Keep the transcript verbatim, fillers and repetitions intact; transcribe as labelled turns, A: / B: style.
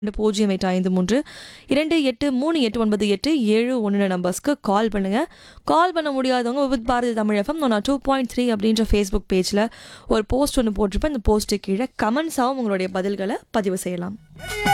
A: பூஜ்ஜியம் எட்டு ஐந்து மூன்று இரண்டு எட்டு மூணு எட்டு ஒன்பது எட்டு ஏழு ஒன்று நம்பர்ஸ்க்கு கால் பண்ணுங்கள். கால் பண்ண முடியாதவங்க வித் பாரதி தமிழ் எஃப்எம் நான் டூ பாயிண்ட் த்ரீ அப்படின்ற ஃபேஸ்புக் பேஜில் ஒரு போஸ்ட் ஒன்று போட்டிருப்பேன். இந்த போஸ்ட்டு கீழே கமெண்ட்ஸாகவும் உங்களுடைய பதில்களை பதிவு செய்யலாம்.